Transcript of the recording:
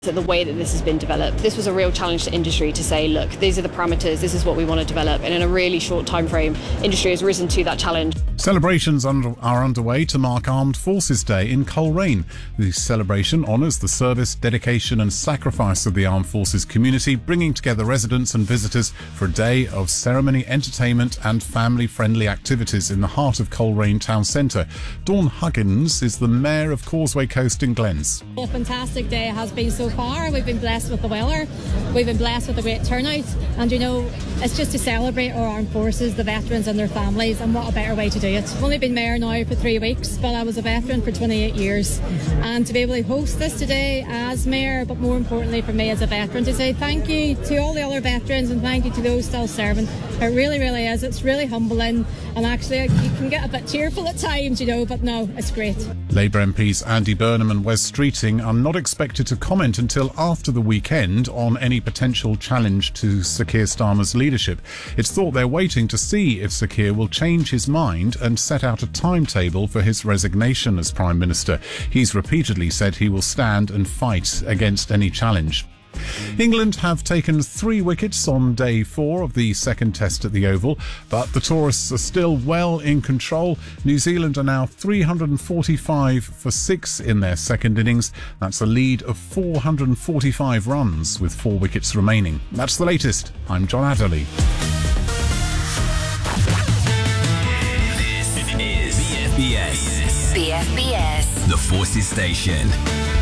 The way that this has been developed, this was a real challenge to industry to say, look, these are the parameters, this is what we want to develop, and in a really short time frame, industry has risen to that challenge. Celebrations are underway to mark Armed Forces Day in Coleraine. The celebration honours the service, dedication and sacrifice of the Armed Forces community, bringing together residents and visitors for a day of ceremony, entertainment and family-friendly activities in the heart of Coleraine Town Centre. Dawn Huggins is the Mayor of Causeway Coast in Glens. A fantastic day it has been so far. We've been blessed with the weather, we've been blessed with a great turnout, and it's just to celebrate our armed forces, the veterans and their families, and what a better way to do it. I've only been Mayor now for 3 weeks, but I was a veteran for 28 years, and to be able to host this today as Mayor, but more importantly for me as a veteran, to say thank you to all the other veterans and thank you to those still serving. It really, really is. It's really humbling, and actually you can get a bit tearful at times, but no, it's great. Labour MPs Andy Burnham and Wes Streeting are not expected to comment until after the weekend on any potential challenge to Sir Keir Starmer's leadership. It's thought they're waiting to see if Sir Keir will change his mind and set out a timetable for his resignation as Prime Minister. He's repeatedly said he will stand and fight against any challenge. England have taken 3 wickets on day 4 of the second test at the Oval, but the tourists are still well in control. New Zealand are now 345 for 6 in their second innings. That's a lead of 445 runs with 4 wickets remaining. That's the latest. I'm John Adderley. This is BFBS. BFBS. The Forces Station.